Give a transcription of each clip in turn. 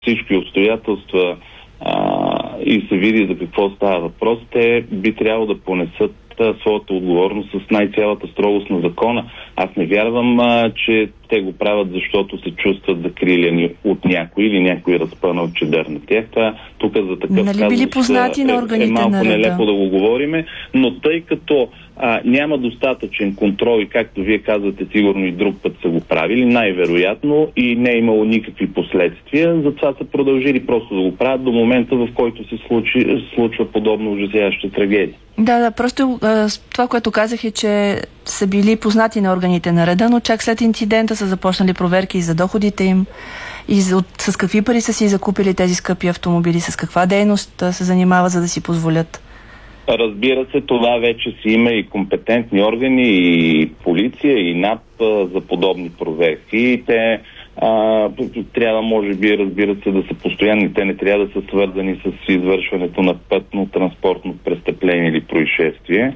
всички обстоятелства и се види за какво става въпрос, те би трябвало да понесат своята отговорност с най-цялата строгост на закона. Аз не вярвам, че те го правят, защото се чувстват закрилени от някой или някой разпънал чадър на тях. Тук за такъв казус е малко нелепо да го говориме, но тъй като няма достатъчен контрол и както вие казвате, сигурно и друг път са го правили, най-вероятно и не е имало никакви последствия, затова са продължили просто да го правят до момента, в който се случва подобно ужасяваща трагедия. Да, просто това, което казах е, че са били познати на органите на реда, но чак след инцидента са започнали проверки за доходите им и с какви пари са си закупили тези скъпи автомобили, с каква дейност се занимават, за да си позволят. Разбира се, това вече си има и компетентни органи, и полиция, и НАП за подобни проверки. И те трябва, може би, разбира се, да са постоянни. Те не трябва да са свързани с извършването на пътно-транспортно престъпление или происшествие.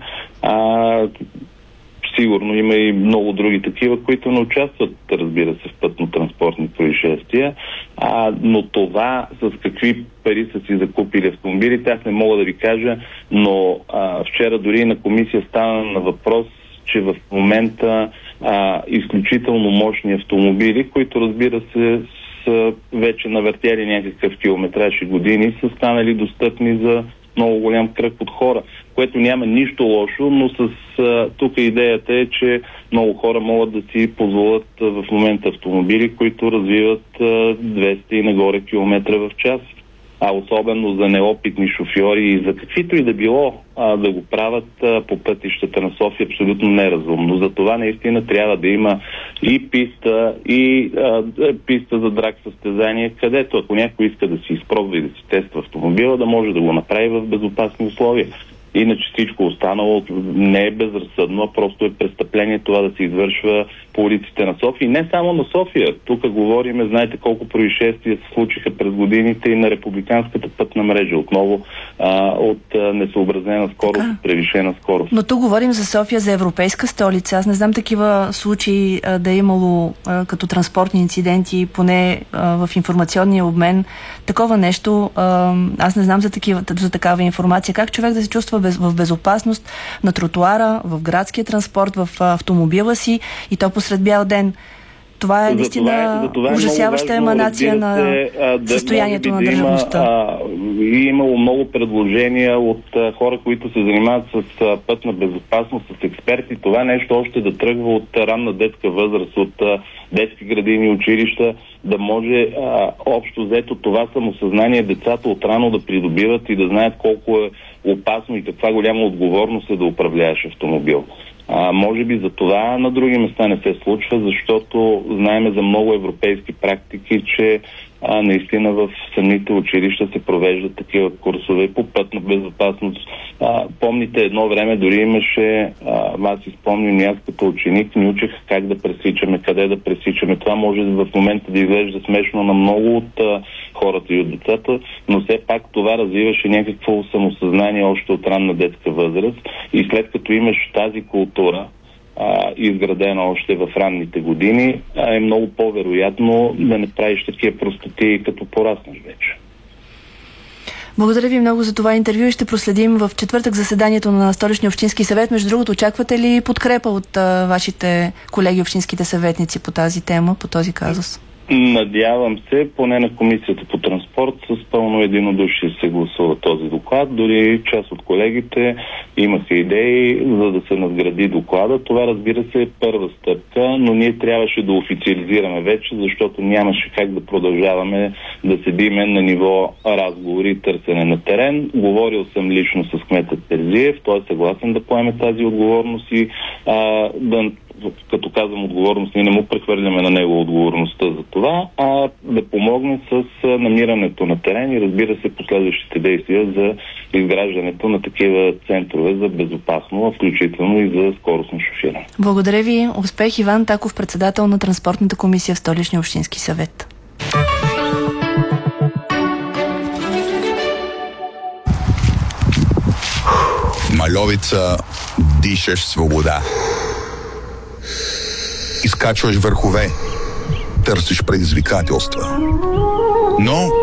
Сигурно има и много други такива, които не участват, разбира се, в пътно-транспортни происшествия. Но това с какви пари са си закупили автомобилите, аз не мога да ви кажа, но вчера дори на комисия стана на въпрос, че в момента изключително мощни автомобили, които, разбира се, са вече навъртяли някакъв километраж и години, са станали достъпни за много голям кръг от хора, което няма нищо лошо, но тук идеята е, че много хора могат да си позволят в момента автомобили, които развиват 200 и нагоре километра в час. Особено за неопитни шофьори и за каквито и да било да го правят по пътищата на София абсолютно неразумно. Затова наистина трябва да има и писта за драг състезание, където ако някой иска да си изпробва и да си тества автомобила, да може да го направи в безопасни условия. Иначе всичко останало не е безразсъдно, а просто е престъпление това да се извършва по улиците на София. И не само на София. Тук говорим, знаете колко происшествия се случиха през годините и на републиканската пътна мрежа. Отново от несъобразена скорост, превишена скорост. Но тук говорим за София, за европейска столица. Аз не знам такива случаи да е имало като транспортни инциденти, поне в информационния обмен. Такова нещо, аз не знам за такава информация. Как човек да се чувства в безопасност на тротуара, в градския транспорт, в автомобила си и то посред бял ден. Това е наистина ужасяваща еманация на състоянието на държавността. И имало много предложения от хора, които се занимават с пътна безопасност, с експерти. Това нещо още да тръгва от ранна детска възраст, от детски градини, училища, да може общо взето това самосъзнание децата отрано да придобиват и да знаят колко е опасно и каква голяма отговорност е да управляваш автомобил. Може би за това на други места не се случва, защото знаеме за много европейски практики, че наистина в самите училища се провеждат такива курсове по пътна безопасност. Помните, едно време дори имаше, аз си спомням, аз като ученик ни учих как да пресичаме, къде да пресичаме. Това може в момента да изглежда смешно на много от хората и от децата, но все пак това развиваше някакво самосъзнание още от ранна детска възраст и след като имаш тази култура, изградена още в ранните години, е много по-вероятно да не правиш такива простоти, като пораснеш вече. Благодаря ви много за това интервю и ще проследим в четвъртък заседанието на Столичния общински съвет. Между другото, очаквате ли подкрепа от вашите колеги общинските съветници по тази тема, по този казус? Надявам се, поне на Комисията по транспорт с пълно единодушие се гласува този доклад. Дори част от колегите имаха идеи за да се надгради доклада. Това, разбира се, е първа стъпка, но ние трябваше да официализираме вече, защото нямаше как да продължаваме да седиме на ниво разговори и търсене на терен. Говорил съм лично с кмета Терзиев, той е съгласен да поеме тази отговорност и като казвам отговорност, ние не му прехвърляме на него отговорността за това, а да помогне с намирането на терен и, разбира се, последващите действия за изграждането на такива центрове за безопасно, включително и за скоростно шофиране. Благодаря ви. Успех, Иван Таков, председател на Транспортната комисия в Столичния общински съвет. В Мальовица дишаш свобода. Изкачваш върхове, търсиш предизвикателства. Но